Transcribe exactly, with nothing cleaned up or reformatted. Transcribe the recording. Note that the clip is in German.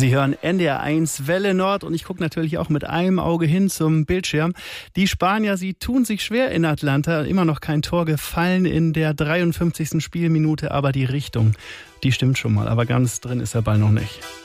Sie hören N D R eins Welle Nord und ich gucke natürlich auch mit einem Auge hin zum Bildschirm. Die Spanier, sie tun sich schwer in Atlanta. Immer noch kein Tor gefallen in der dreiundfünfzigsten Spielminute, aber die Richtung, die stimmt schon mal. Aber ganz drin ist der Ball noch nicht.